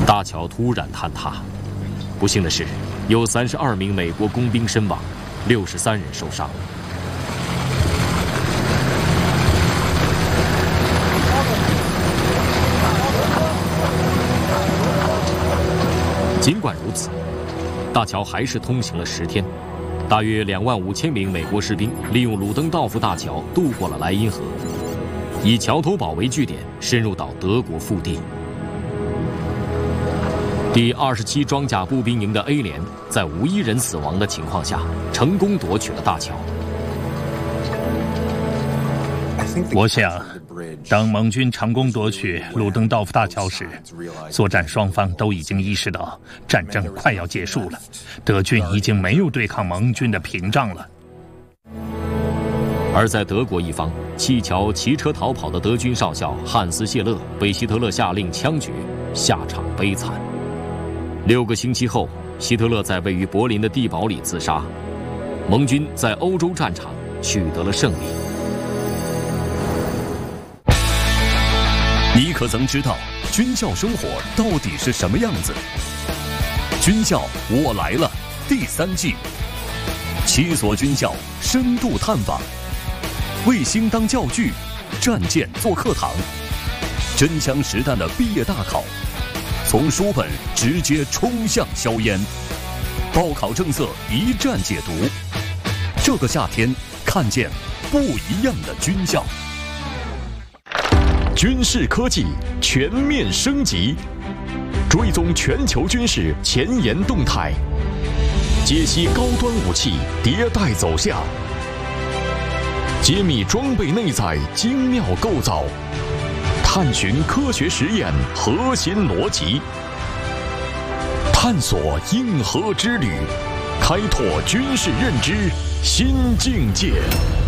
大桥突然坍塌，不幸的是，有32名美国工兵身亡，63人受伤。尽管如此，大桥还是通行了10天，大约25000名美国士兵利用鲁登道夫大桥渡过了莱茵河，以桥头堡为据点，深入到德国腹地。第27装甲步兵营的 A 连在无一人死亡的情况下，成功夺取了大桥。 我想，当盟军成功夺取鲁登道夫大桥时，作战双方都已经意识到战争快要结束了，德军已经没有对抗盟军的屏障了。 而在德国一方，弃桥骑车逃跑的德军少校汉斯·谢勒被希特勒下令枪决，下场悲惨。6个星期后，希特勒在位于柏林的地堡里自杀，盟军在欧洲战场取得了胜利。 你可曾知道军校生活到底是什么样子？军校我来了第3季，7所军校深度探访，卫星当教具，战舰做课堂，真枪实弹的毕业大考，从书本直接冲向硝烟，报考政策一战解读。这个夏天，看见不一样的军校。军事科技全面升级，追踪全球军事前沿动态，解析高端武器迭代走向，揭秘装备内在精妙构造，探寻科学实验核心逻辑，探索硬核之旅，开拓军事认知新境界。